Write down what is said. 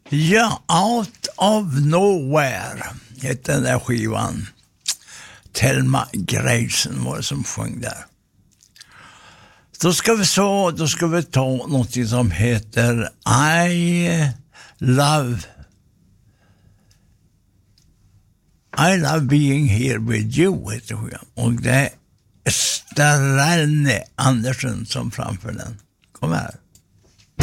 Ja, Out of Nowhere heter den där skivan. Thelma Grayson var det som sjöng där. Då ska vi ta något som heter I love being here with you, heter skivan. Och det är Sterlane Andersen som framför den. Kom här.